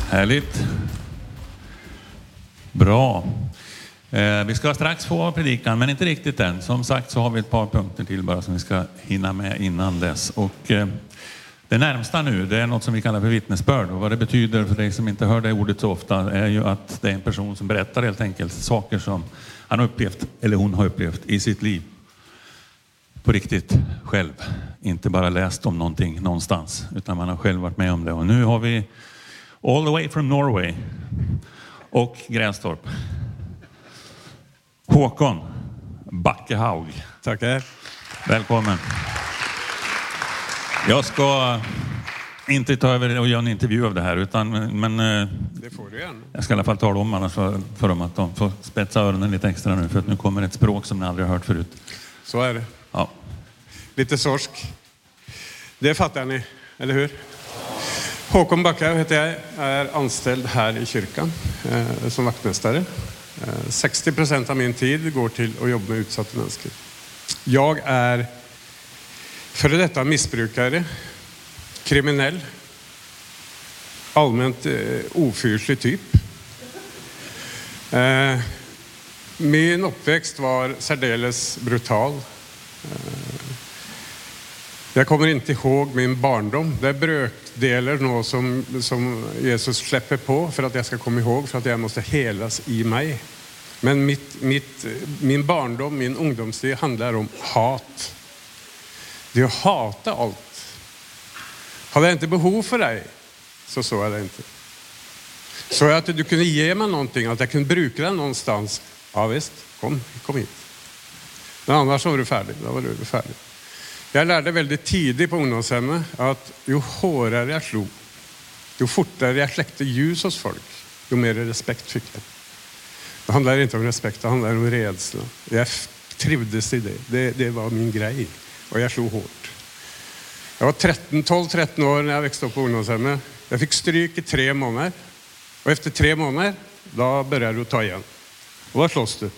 Härligt. Bra. Vi ska strax få predikan, men inte riktigt än. Som sagt så har vi ett par punkter till bara som vi ska hinna med innan dess. Och det närmsta nu, det är något som vi kallar för vittnesbörd. Och vad det betyder för dig som inte hör det ordet så ofta är ju att det är en person som berättar helt enkelt saker som han har upplevt eller hon har upplevt i sitt liv. På riktigt själv. Inte bara läst om någonting någonstans, utan man har själv varit med om det. Och nu har vi all the way from Norway och Gränstorp. Håkon Bakkehaug. Tackar. Välkommen. Jag ska inte ta över och göra en intervju av det här, men det får du igen. Jag ska i alla fall tala om annars för dem att de får spetsa öronen lite extra nu, för att nu kommer ett språk som ni aldrig har hört förut. Så är det. Ja. Lite sorsk. Det fattar ni, eller hur? Håkon Bakkehaug heter jag, är anställd här i kyrkan som vaktmästare. 60% av min tid går till att jobba med utsatta människor. Jag är före detta missbrukare, kriminell, allmänt ofyrslig typ. Min uppväxt var särdeles brutal. Jag kommer inte ihåg min barndom. Det är brökdelar nå som Jesus släpper på för att jag ska komma ihåg, för att jag måste helas i mig. Men min barndom, min ungdomstid handlar om hat. Det är att hata allt. Hade jag inte behov för dig, så såg jag det inte. Så att du kunde ge mig någonting, att jag kunde bruka det någonstans. Ja visst, kom hit. Men annars var du färdig, då var du färdig. Jag lärde väldigt tidigt på ungdomshemmet att ju hårdare jag slog, ju fortare jag släckte ljus hos folk, ju mer respekt fick jag. Det handlar inte om respekt, det handlar om rädsla. Jag trivdes i det. Det var min grej. Och jag slog hårt. Jag var 12-13 år när jag växte upp på ungdomshemmet. Jag fick stryk i 3 månader. Och efter 3 månader, då började du ta igen. Och då slåss du.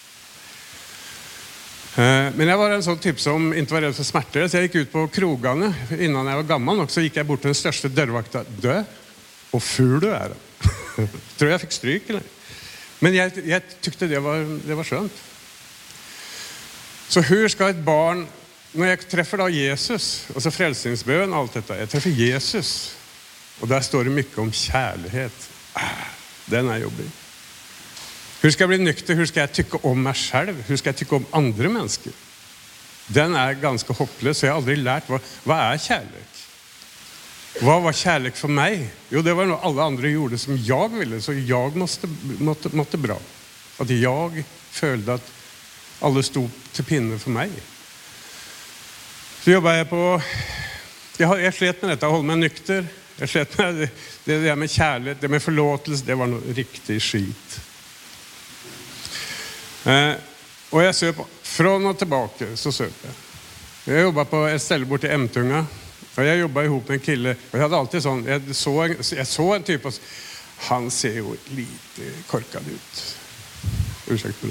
Men jag var en sån typ som inte var rädd för smärtor. Så jag gick ut på krogarna. Innan jag var gammal också gick jag bort till den största dörrvakten. Dö. Och ful du är. Tror jag fick stryk eller? Men jag tyckte det var skönt. Så hur ska ett barn, när jag träffar då Jesus, och så frälsningsbön och allt detta, jag träffar Jesus, och där står det mycket om kärlighet. Den är jobbig. Hur ska jag bli nykter? Hur ska jag tycka om mig själv? Hur ska jag tycka om andra människor? Den är ganska hopplös, så jag har aldrig lärt vad är kärlek? Vad var kärlek för mig? Jo, det var nog alla andra gjorde som jag ville, så jag måtte bra. Att jag följde att alla stod till pinne för mig. Så jobbade jag på... Jag slet med detta, hålla mig nykter. Jag slet med det där med kärlek, det med förlåtelse, det var nog riktigt skit. Och jag söp från och tillbaka, så söp jag. Jag jobbade på ett ställe bort i Emtunga. Och jag jobbade ihop med en kille. Och jag hade alltid sån... Jag såg en typ av... Han ser ju lite korkad ut. Ursäkta.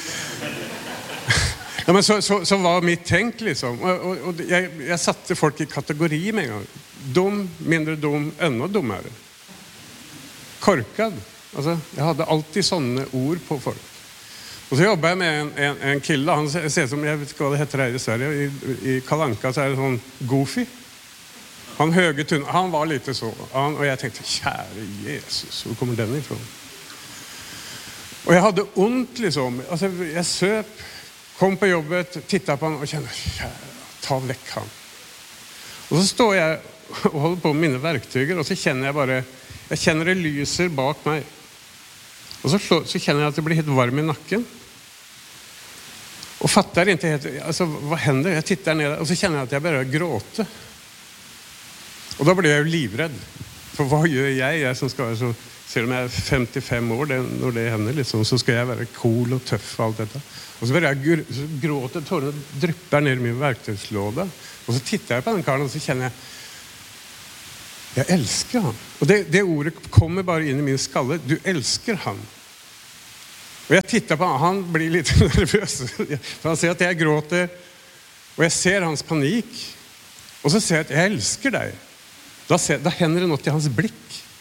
Ja, men så var mitt tänk liksom. Och jag satte folk i kategori med en gång. Dum, mindre dum, ännu dummare. Korkad. Alltså, jag hade alltid sådana ord på folk. Och så jobbade jag med en kille. Han ser som, jag vet inte vad det heter här i Sverige. I Kalle Anka så är det sån goofy. Han höge tunn. Han var lite så. Och jag tänkte, käre Jesus, hvor kommer den ifrån? Och jag hade ont liksom. Alltså, jag söp, kom på jobbet, tittade på honom och kände, käre, ta väck han. Och så står jag och håller på med mina verktyg och så känner jag bara, jag känner det lyser bak mig. Och så känner jag att det blir helt varm i nacken. Och fattar inte helt, alltså vad händer? Jag tittar ner och så känner jag att jag börjar gråta. Och då blir jag ju livrädd. För vad gör jag som ska, så ser de här 55 år när det händer liksom, så ska jag vara cool och tuff och allt detta. Och så börjar jag gråta, tårarna dryppar ner i min verktygslåda. Och så tittar jag på den karlen och så känner jag älskar han. Och det ordet kommer bara in i min skalle. Du älskar han. Och jag tittar på honom, han blir lite nervös. För han ser att jag gråter. Och jag ser hans panik. Och så säger jag att jag älskar dig. Då händer det något i hans blick.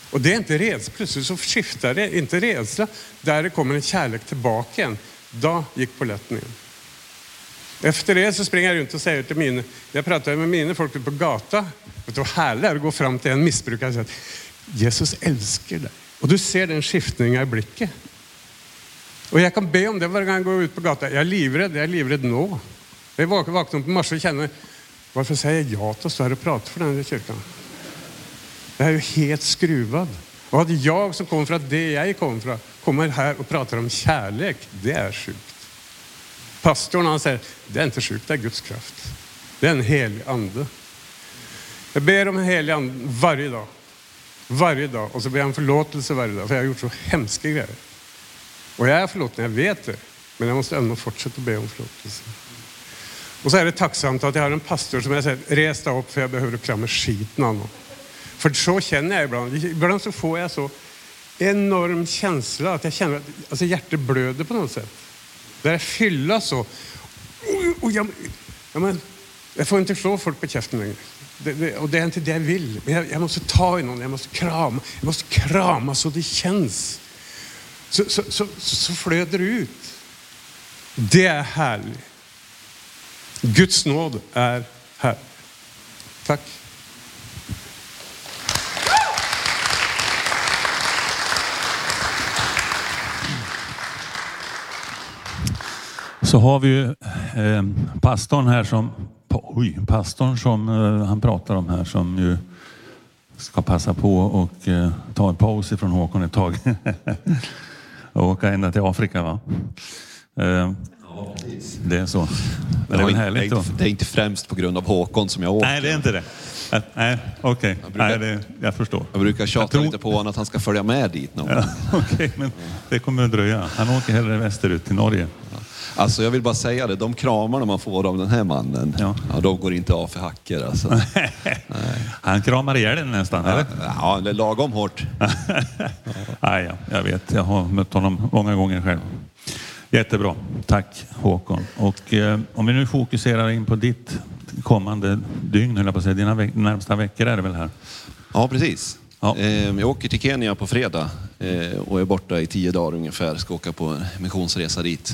Och det är inte rädsla. Plötsligt så skiftar det, inte rädsla. Där det kommer en kärlek tillbaka igen. Då gick polletten in. Efter det så springer jag runt och säger till mina, jag pratar med mina folk på gata. Vet du vad härligt är att gå fram till en missbrukare och säga att Jesus älskar dig. Och du ser den skiftningen i blicket. Och jag kan be om det varje gång jag går ut på gatan. Jag är livrädd nu. Jag vaknar på morse och känner, varför säger jag ja till att stå här och prata för den i kyrkan? Det här är ju helt skruvad. Och hade jag som kommer från det jag kommer från kommer här och pratar om kärlek, det är sjukt. Pastorn han säger, det är inte sjukt, det är Guds kraft. Det är en helig ande. Jag ber om en helig ande varje dag. Varje dag. Och så ber jag om förlåtelse varje dag. För jag har gjort så hemska grejer. Och jag är förlåten, jag vet det. Men jag måste ändå fortsätta be om förlåtelse. Och så är det tacksamt att jag har en pastor som jag säger, resta upp för jag behöver krama skiten av någon. För så känner jag ibland. Ibland så får jag så enorm känsla att jag känner att alltså hjärtat blöder på något sätt. Där jag fyllas så. Och jag får inte slå folk på käften längre. Och det är inte det jag vill. Men jag måste ta i någon, jag måste krama. Jag måste krama så det känns. Så flöder det ut. Det är härligt. Guds nåd är här. Tack. Så har vi ju pastorn här som han pratar om här, som ju ska passa på och ta en paus ifrån Håkon ett tag och åka ända till Afrika, va? Det är så. Det är härligt då. Det är inte främst på grund av Håkon som jag åker. Nej, det är inte det. Nej, okej. Jag förstår. Jag brukar tjata lite på honom att han ska följa med dit någon. Ja, okej, men det kommer att dröja. Han åker hellre västerut till Norge. Alltså jag vill bara säga det, de kramarna man får av den här mannen, ja de går inte av för hacker alltså. Han kramar ihjäl den nästan, eller? Ja, det är lagom hårt. Nej, jag vet. Jag har mött honom många gånger själv. Jättebra. Tack Håkon. Och om vi nu fokuserar in på ditt kommande dygn, höll jag på att säga, dina närmsta veckor är det väl här? Ja, precis. Ja. Jag åker till Kenya på fredag och är borta i 10 dagar ungefär. Ska åka på en missionsresa dit.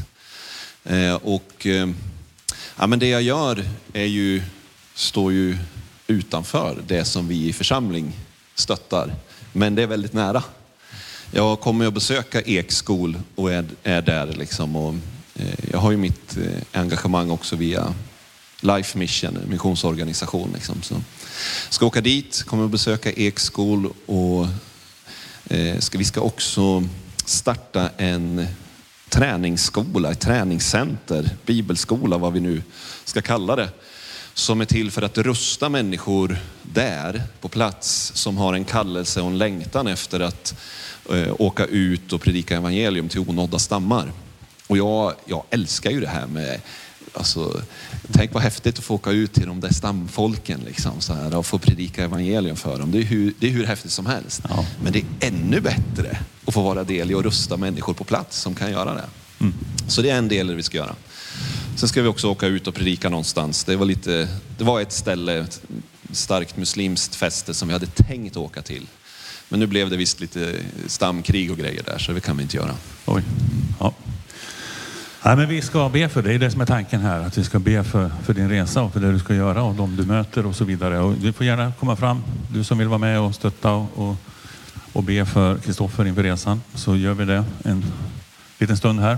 Men det jag gör står ju utanför det som vi i församling stöttar. Men det är väldigt nära. Jag kommer att besöka Ekskol och är där liksom. Och jag har ju mitt engagemang också via Life Mission, en missionsorganisation liksom. Så ska åka dit, kommer att besöka Ekskol och vi ska också starta en träningsskola, ett träningscenter, bibelskola, vad vi nu ska kalla det, som är till för att rusta människor där på plats som har en kallelse och en längtan efter att åka ut och predika evangelium till onådda stammar. Och jag älskar ju det här med, alltså, tänk vad häftigt att få åka ut till de där stamfolken liksom, så här, och få predika evangelium för dem. Det är hur häftigt som helst. Ja. Men det är ännu bättre att få vara del i och rusta människor på plats som kan göra det. Mm. Så det är en del vi ska göra. Sen ska vi också åka ut och predika någonstans. Det var ett ställe, ett starkt muslimskt fäste som vi hade tänkt åka till. Men nu blev det visst lite stamkrig och grejer där, så det kan vi inte göra. Oj, ja. Nej, men vi ska be för dig. Det är som är tanken här. Att vi ska be för din resa och för det du ska göra och de du möter och så vidare. Och du får gärna komma fram. Du som vill vara med och stötta och be för Kristoffer inför resan. Så gör vi det en liten stund här.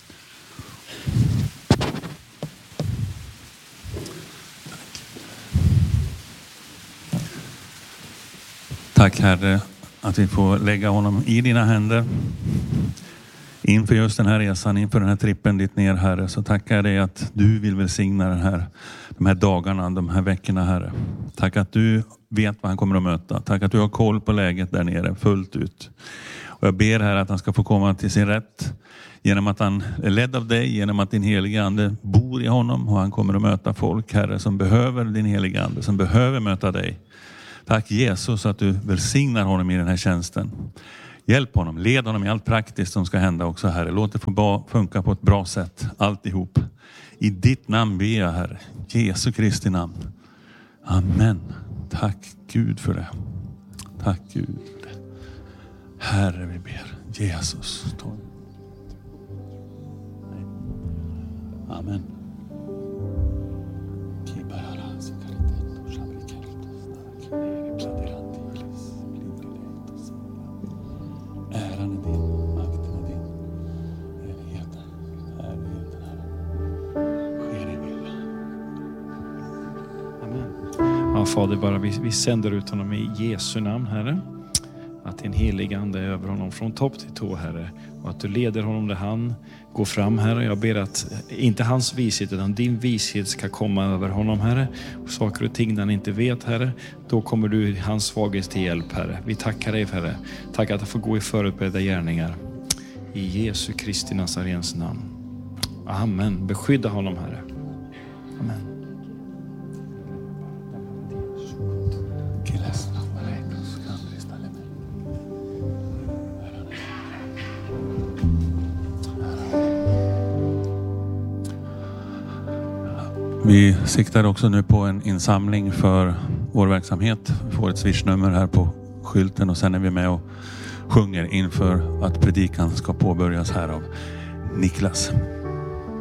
Tack Herre att vi får lägga honom i dina händer. Inför just den här resan, inför den här trippen dit ner, Herre, så tackar jag dig att du vill välsigna de här dagarna, de här veckorna, Herre. Tack att du vet vad han kommer att möta. Tack att du har koll på läget där nere fullt ut. Och jag ber här att han ska få komma till sin rätt genom att han är ledd av dig, genom att din heliga ande bor i honom och han kommer att möta folk, Herre, som behöver din heliga ande, som behöver möta dig. Tack Jesus att du välsignar honom i den här tjänsten. Hjälp honom, led honom i allt praktiskt som ska hända också, Herre. Låt det få funka på ett bra sätt, alltihop. I ditt namn ber jag, Herre. Jesu Kristi namn. Amen. Tack Gud för det. Tack Gud. Herre, vi ber. Jesus. Amen. Äran är din, makten är din, heligheten, härligheten, Herre. Sker din vilja. Amen. Ja, Fader, bara vi sänder ut honom i Jesu namn, Herre. Att din heliga ande är över honom från topp till tå, Herre. Och att du leder honom där han går fram, Herre. Jag ber att inte hans vishet utan din vishet ska komma över honom, Herre. Och saker och ting han inte vet, Herre. Då kommer du hans svaghet till hjälp, Herre. Vi tackar dig, Herre. Tack att han får gå i förutberedda gärningar. I Jesu Kristi Nazarens namn. Amen. Beskydda honom, Herre. Amen. Vi siktar också nu på en insamling för vår verksamhet. Vi får ett swishnummer här på skylten och sen är vi med och sjunger inför att predikan ska påbörjas här av Niklas.